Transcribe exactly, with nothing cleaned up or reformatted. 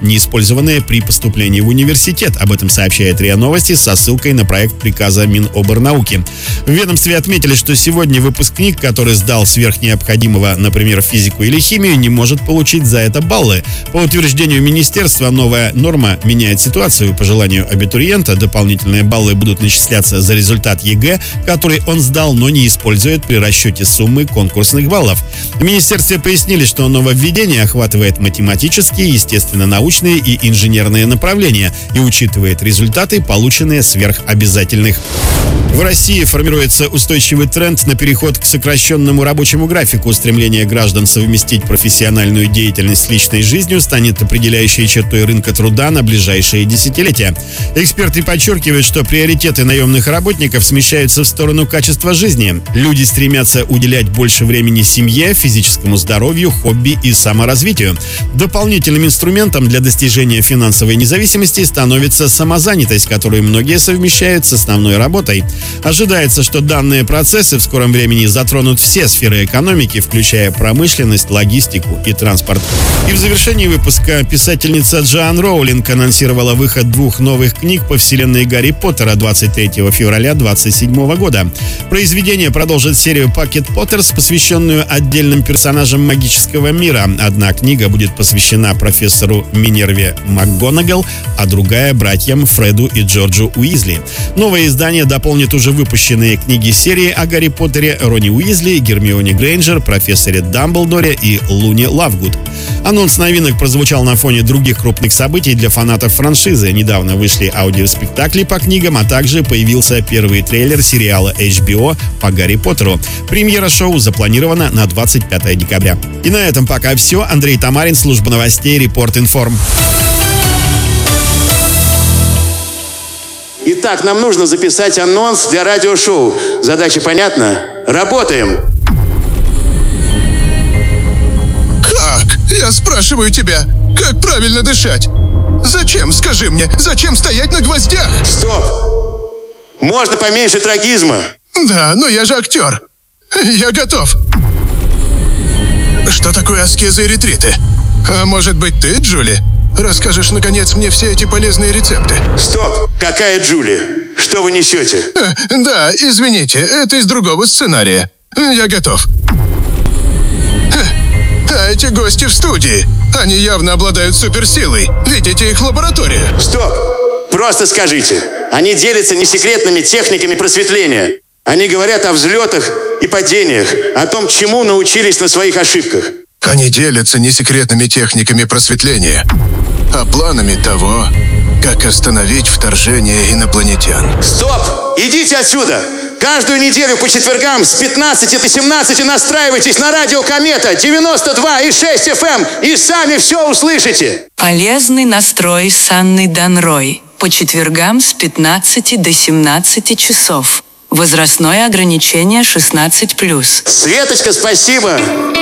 не использованные при поступлении в университет. Об этом сообщает РИА Новости со ссылкой на проект приказа Миноборнауки. В ведомстве отметили, что сегодня выпускник, который сдал сверх необходимого, например, физику или химию, не может получить за это баллы. По утверждению министерства, новая норма меняет ситуацию. По желанию абитуриента дополнительные баллы будут начисляться за результат ЕГЭ, который он сдал, но не использует при расчете суммы конкурсных баллов. В министерстве пояснили, что нововведение охватывает математические, естественно-научные и инженерные направления и учитывает результаты, полученные сверх обязательных. В России формируется устойчивый тренд на переход к сокращенному рабочему графику. Стремление граждан совместить профессиональную деятельность с личной жизнью станет определяющей чертой рынка труда на ближайшие десятилетия. Эксперты подчеркивают, что приоритеты наемных работников смещаются в сторону качества жизни. Люди стремятся уделять больше времени семье, физическому здоровью, хобби и саморазвитию. Дополнительным инструментом для достижения финансовой независимости становится самозанятость, которую многие совмещают с основной работой. Ожидается, что данные процессы в скором времени затронут все сферы экономики, включая промышленность, логистику и транспорт. И в завершении выпуска писательница Джоан Роулинг анонсировала выход двух новых книг по вселенной Гарри Поттера двадцать третьего февраля две тысячи двадцать седьмого года. Произведение продолжит серию Pocket Potters, посвященную отдельным персонажам магического мира. Одна книга будет посвящена профессору Минерве МакГонагал, а другая — братьям Фреду и Джорджу Уизли. Новое издание дополнит уже выпущенные книги серии о Гарри Поттере, Роне Уизли, Гермионе Грейнджер, профессоре Дамблдоре и Луне Лавгуд. Анонс новинок прозвучал на фоне других крупных событий для фанатов франшизы. Недавно вышли аудиоспектакли по книгам, а также появился первый трейлер сериала эйч би о по Гарри Поттеру. Премьера шоу запланирована на двадцать пятое декабря. И на этом пока все. Андрей Тамарин, служба новостей Репорт Информ. Итак, нам нужно записать анонс для радиошоу. Задача понятна? Работаем! Как? Я спрашиваю тебя, как правильно дышать? Зачем, скажи мне, зачем стоять на гвоздях? Стоп! Можно поменьше трагизма. Да, но я же актер. Я готов. Что такое аскезы и ретриты? А может быть ты, Джули, расскажешь, наконец, мне все эти полезные рецепты? Стоп! Какая Джули? Что вы несете? А, да, извините, это из другого сценария. Я готов. А эти гости в студии, они явно обладают суперсилой. Видите их лабораторию? Стоп! Просто скажите. Они делятся несекретными техниками просветления. Они говорят о взлетах и падениях, о том, чему научились на своих ошибках. Они делятся несекретными техниками просветления, а планами того, как остановить вторжение инопланетян. Стоп! Идите отсюда! Каждую неделю по четвергам с пятнадцати до семнадцати настраивайтесь на радио Комета девяносто два и шесть эф эм и сами все услышите. Полезный настрой с Анной Данрой. По четвергам с пятнадцати до семнадцати часов. Возрастное ограничение шестнадцать плюс. Светочка, спасибо!